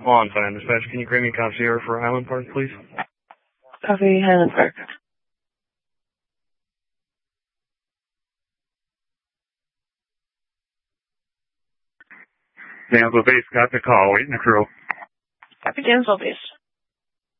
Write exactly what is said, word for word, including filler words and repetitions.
On time, dispatch. Can you grab me a concierge for Highland Park, please? Copy, Highland Park. Dansville Base got the call. Waiting the crew. Copy, Dansville Base.